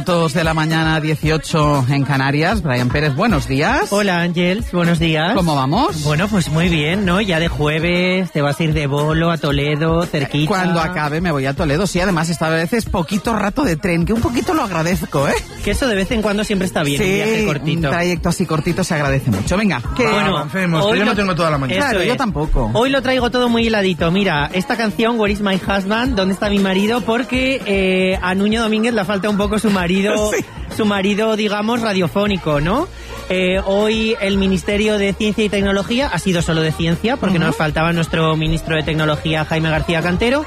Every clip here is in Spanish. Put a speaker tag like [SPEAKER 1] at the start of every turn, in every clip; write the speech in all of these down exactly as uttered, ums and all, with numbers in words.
[SPEAKER 1] Dos de la mañana, dieciocho en Canarias. Brian Pérez, buenos días.
[SPEAKER 2] Hola, Ángels, buenos días.
[SPEAKER 1] ¿Cómo vamos?
[SPEAKER 2] Bueno, pues muy bien, ¿no? Ya de jueves te vas a ir de bolo a Toledo, cerquita.
[SPEAKER 1] Cuando acabe me voy a Toledo. Sí, además esta vez es poquito rato de tren, que un poquito lo agradezco, ¿eh?
[SPEAKER 2] Que eso de vez en cuando siempre está bien,
[SPEAKER 1] sí,
[SPEAKER 2] un viaje cortito.
[SPEAKER 1] un trayecto así cortito se agradece mucho. Venga, que
[SPEAKER 2] bueno,
[SPEAKER 3] avancemos, que yo no tengo toda la mañana.
[SPEAKER 1] Claro,
[SPEAKER 2] es.
[SPEAKER 1] yo tampoco.
[SPEAKER 2] Hoy lo traigo todo muy heladito. Mira, esta canción, Where is my husband? ¿Dónde está mi marido? Porque eh, a Nuño Domínguez le falta un poco su marido...
[SPEAKER 1] Sí.
[SPEAKER 2] Su marido, digamos, radiofónico, ¿no? Eh, hoy el Ministerio de Ciencia y Tecnología ha sido solo de ciencia, porque uh-huh. nos faltaba nuestro ministro de Tecnología, Jaime García Cantero.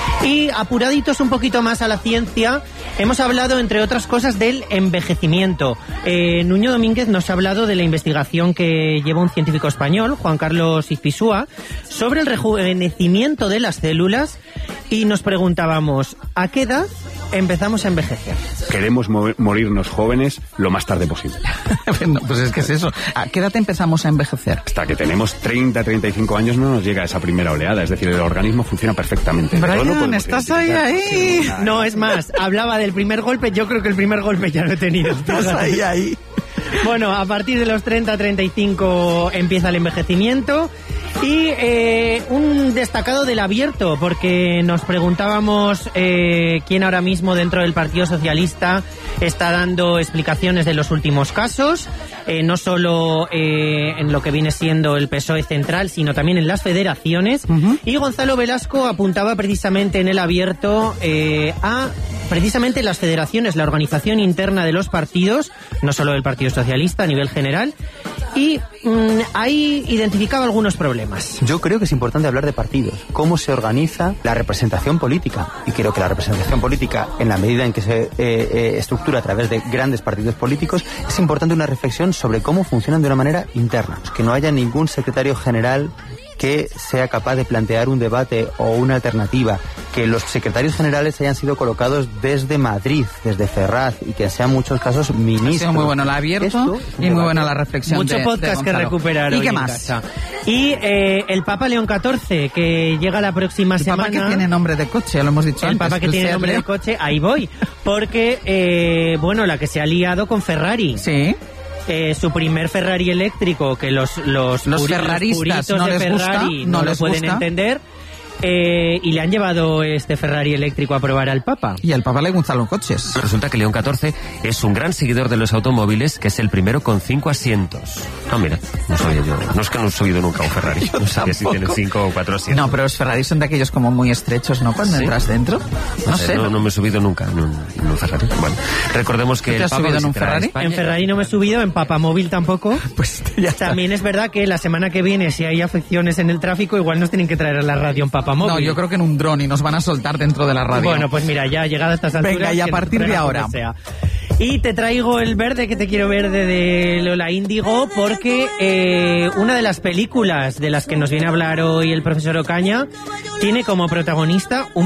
[SPEAKER 2] Y apuraditos un poquito más a la ciencia, hemos hablado, entre otras cosas, del envejecimiento. Eh, Nuño Domínguez nos ha hablado de la investigación que lleva un científico español, Juan Carlos Izpisúa, sobre el rejuvenecimiento de las células, y nos preguntábamos, ¿a qué edad empezamos a envejecer?
[SPEAKER 4] Queremos mo- morirnos jóvenes lo más tarde posible.
[SPEAKER 1] No, pues es que es eso. ¿A qué edad empezamos a envejecer?
[SPEAKER 4] Hasta que tenemos treinta, treinta y cinco años no nos llega esa primera oleada. Es decir, el organismo funciona perfectamente.
[SPEAKER 1] Brian, estás ahí, ahí.
[SPEAKER 2] No, es más, hablaba del primer golpe. Yo creo que el primer golpe ya lo he tenido.
[SPEAKER 1] Estás ahí, ahí.
[SPEAKER 2] Bueno, a partir de los treinta, treinta y cinco empieza el envejecimiento. Y eh, un destacado del abierto, porque nos preguntábamos eh, quién ahora mismo dentro del Partido Socialista está dando explicaciones de los últimos casos, eh, no solo eh, en lo que viene siendo el P S O E central, sino también en las federaciones. Uh-huh. Y Gonzalo Velasco apuntaba precisamente en el abierto eh, a precisamente las federaciones, la organización interna de los partidos, no solo del Partido Socialista a nivel general, y mmm, ahí identificaba algunos problemas.
[SPEAKER 5] Yo creo que es importante hablar de partidos, cómo se organiza la representación política, y creo que la representación política, en la medida en que se eh, eh, estructura a través de grandes partidos políticos, es importante una reflexión sobre cómo funcionan de una manera interna, que no haya ningún secretario general que sea capaz de plantear un debate o una alternativa, que los secretarios generales hayan sido colocados desde Madrid, desde Ferraz, y que sean muchos casos ministros. Ha
[SPEAKER 1] sido muy bueno el abierto y muy buena la reflexión.
[SPEAKER 2] Mucho
[SPEAKER 1] de,
[SPEAKER 2] podcast
[SPEAKER 1] de
[SPEAKER 2] que recuperar.
[SPEAKER 1] ¿Y
[SPEAKER 2] hoy
[SPEAKER 1] qué
[SPEAKER 2] en
[SPEAKER 1] más?
[SPEAKER 2] Casa. Y eh, el Papa León catorce, que llega la próxima
[SPEAKER 1] el
[SPEAKER 2] semana.
[SPEAKER 1] El Papa que tiene nombre de coche, ya lo hemos dicho
[SPEAKER 2] el
[SPEAKER 1] antes.
[SPEAKER 2] El Papa que tiene nombre de coche, ahí voy. Porque, eh, bueno, la que se ha liado con Ferrari.
[SPEAKER 1] Sí.
[SPEAKER 2] Eh, su primer Ferrari eléctrico, que los los,
[SPEAKER 1] los
[SPEAKER 2] puri,
[SPEAKER 1] ferraristas
[SPEAKER 2] los
[SPEAKER 1] no
[SPEAKER 2] de
[SPEAKER 1] les
[SPEAKER 2] Ferrari
[SPEAKER 1] gusta,
[SPEAKER 2] no,
[SPEAKER 1] no
[SPEAKER 2] lo
[SPEAKER 1] les
[SPEAKER 2] pueden
[SPEAKER 1] gusta.
[SPEAKER 2] entender. Eh, y le han llevado este Ferrari eléctrico a probar al Papa.
[SPEAKER 1] Y al Papa le gustan los coches.
[SPEAKER 6] Resulta que León catorce es un gran seguidor de los automóviles, que es el primero con cinco asientos. Ah, mira, no sabía yo. No es que no he subido nunca a un Ferrari.
[SPEAKER 1] Yo
[SPEAKER 6] no sabía
[SPEAKER 1] tampoco.
[SPEAKER 6] si tienen cinco o cuatro asientos.
[SPEAKER 1] No, pero los Ferrari son de aquellos como muy estrechos, ¿no? Cuando
[SPEAKER 6] ¿Sí?
[SPEAKER 1] entras dentro. No,
[SPEAKER 6] no
[SPEAKER 1] sé.
[SPEAKER 6] sé. No, no me he subido nunca en un, en un Ferrari. Bueno, recordemos que
[SPEAKER 1] ¿Te
[SPEAKER 6] el
[SPEAKER 1] has
[SPEAKER 6] Papa
[SPEAKER 1] subido en un
[SPEAKER 6] visitará
[SPEAKER 1] Ferrari?
[SPEAKER 6] España.
[SPEAKER 2] En Ferrari no me he subido, en Papamóvil tampoco.
[SPEAKER 1] Pues ya está.
[SPEAKER 2] También es verdad que la semana que viene, si hay afecciones en el tráfico, igual nos tienen que traer a la radio en Papamóvil.
[SPEAKER 1] No, yo creo que en un dron y nos van a soltar dentro de la radio.
[SPEAKER 2] Bueno, pues mira, ya llegado a estas alturas...
[SPEAKER 1] Venga, y a partir de ahora...
[SPEAKER 2] Y te traigo el verde, que te quiero verde, de Lola Índigo, porque eh, una de las películas de las que nos viene a hablar hoy el profesor Ocaña tiene como protagonista un